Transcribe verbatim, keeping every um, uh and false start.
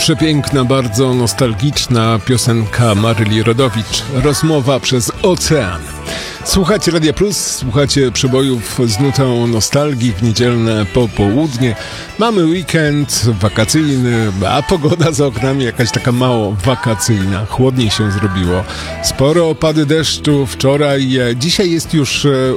Przepiękna, bardzo nostalgiczna piosenka Maryli Rodowicz. Rozmowa przez ocean. Słuchacie Radia Plus, słuchacie przebojów z nutą nostalgii w niedzielne popołudnie. Mamy weekend wakacyjny, a pogoda za oknami jakaś taka mało wakacyjna. Chłodniej się zrobiło. Sporo opady deszczu wczoraj. Dzisiaj jest już